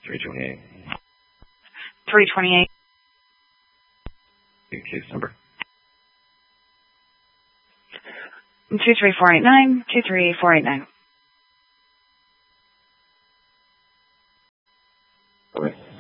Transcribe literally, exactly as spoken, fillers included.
three twenty-eight. three twenty-eight. Case number. two three four eight nine, two three four eight nine. Okay.